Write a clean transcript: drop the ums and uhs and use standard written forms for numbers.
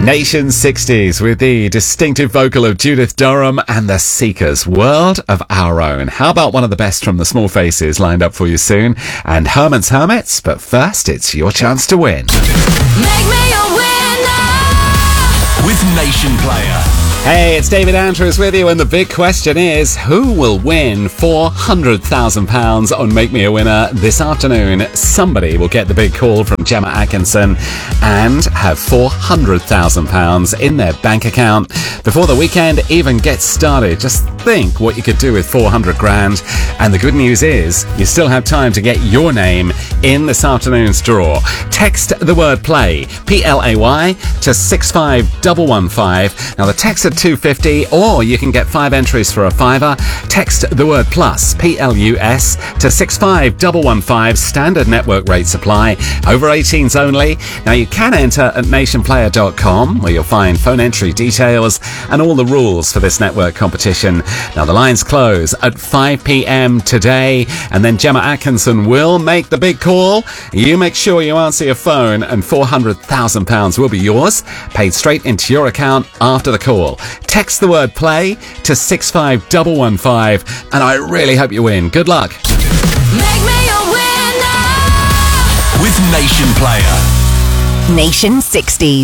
Nation 60s with the distinctive vocal of Judith Durham and the Seekers, World of Our Own. How about one of the best from the Small Faces lined up for you soon? And Herman's Hermits, but first it's your chance to win. Make me a winner with Nation Player. Hey, it's David Andrews with you, and the big question is, who will win £400,000 on Make Me a Winner this afternoon? Somebody will get the big call from Gemma Atkinson and have £400,000 in their bank account before the weekend even gets started. Just think what you could do with 400 grand. And the good news is, you still have time to get your name in this afternoon's draw. Text the word play, P-L-A-Y, to 65115. Now the text at 250, or you can get 5 entries for a fiver. Text the word plus, P-L-U-S, to 65115. Standard network rate supply. Over 18s only. Now you can enter at nationplayer.com, where you'll find phone entry details and all the rules for this network competition. Now the lines close at 5 p.m. today, and then Gemma Atkinson will make the big call. You make sure you answer your phone, and £400,000 will be yours, paid straight into your account after the call. Text the word play to 65115, and I really hope you win. Good luck. Make me a winner with Nation Player. Nation 60s.